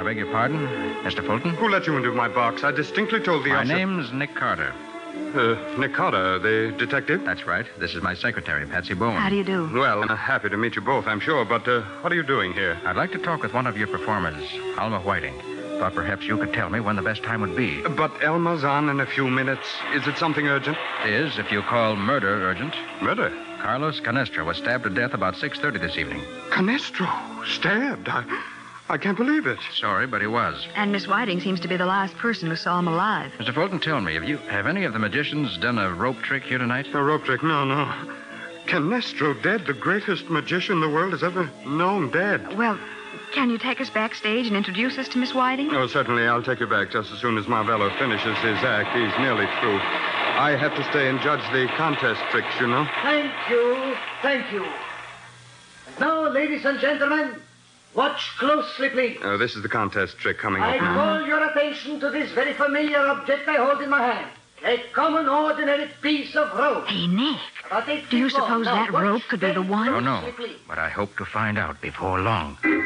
beg your pardon, Mr. Fulton? Who let you into my box? I distinctly told the My usher... name's Nick Carter. Nick Carter, the detective? That's right. This is my secretary, Patsy Bowen. How do you do? Well, I'm happy to meet you both, I'm sure, but what are you doing here? I'd like to talk with one of your performers, Alma Whiting. Thought perhaps you could tell me when the best time would be. But Elma's on in a few minutes. Is it something urgent? It is, if you call murder urgent. Murder? Carlos Canestro was stabbed to death about 6:30 this evening. Canestro? Stabbed? I can't believe it. Sorry, but he was. And Miss Whiting seems to be the last person who saw him alive. Mr. Fulton, tell me, have any of the magicians done a rope trick here tonight? A rope trick? No. Canestro dead, the greatest magician the world has ever known, dead. Well, can you take us backstage and introduce us to Miss Whiting? Oh, certainly. I'll take you back just as soon as Marvello finishes his act. He's nearly through. I have to stay and judge the contest tricks, you know. Thank you. And now, ladies and gentlemen, watch closely, please. This is the contest trick coming I up now. call your attention to this very familiar object I hold in my hand. A common, ordinary piece of rope. Hey, Nick, About 8 do you feet long. suppose Now, that watch rope could be the very one? Oh, no. closely, please. But I hope to find out before long.